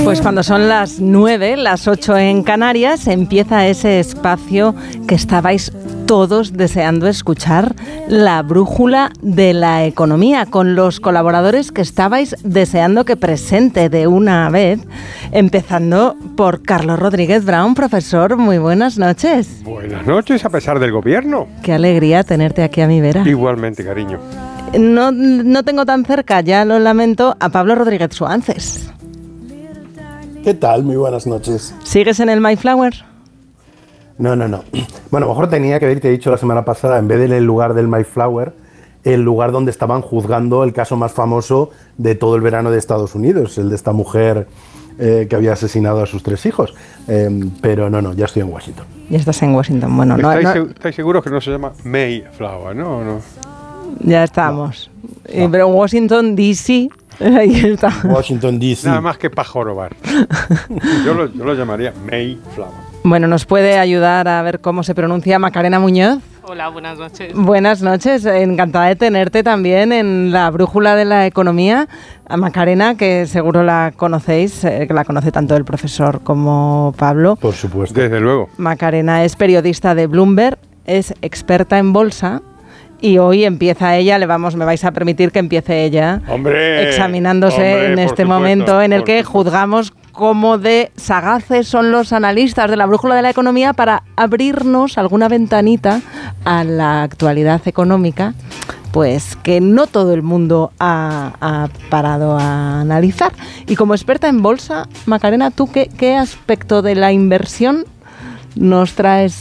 Pues cuando son las 9, las 8 en Canarias, empieza ese espacio que estabais todos deseando escuchar, la brújula de la economía, con los colaboradores que estabais deseando que presente de una vez, empezando por Carlos Rodríguez Brown. Profesor, muy buenas noches. Buenas noches, a pesar del gobierno. Qué alegría tenerte aquí a mi vera. Igualmente, cariño. No tengo tan cerca, ya lo lamento, a Pablo Rodríguez Suances. ¿Qué tal? Muy buenas noches. ¿Sigues en el Mayflower? No. Bueno, a lo mejor tenía que haberte dicho la semana pasada, en vez del lugar del Mayflower, el lugar donde estaban juzgando el caso más famoso de todo el verano de Estados Unidos, el de esta mujer que había asesinado a sus 3 hijos. Pero no, ya estoy en Washington. Ya estás en Washington. Bueno, ¿Estáis seguros que no se llama Mayflower, no? Ya estamos. No. Pero en Washington, D.C., ahí está. Washington, D.C. Nada más que para jorobar. Yo lo llamaría Mayflower. Bueno, ¿nos puede ayudar a ver cómo se pronuncia Macarena Muñoz? Hola, buenas noches. Buenas noches, encantada de tenerte también en la brújula de la economía. A Macarena, que seguro la conocéis, que la conoce tanto el profesor como Pablo. Por supuesto. Desde luego. Macarena es periodista de Bloomberg, es experta en bolsa. Y hoy empieza ella, me vais a permitir que empiece ella examinándose en este momento en el que juzgamos cómo de sagaces son los analistas de la brújula de la economía para abrirnos alguna ventanita a la actualidad económica, pues que no todo el mundo ha parado a analizar. Y como experta en bolsa, Macarena, ¿tú qué aspecto de la inversión nos traes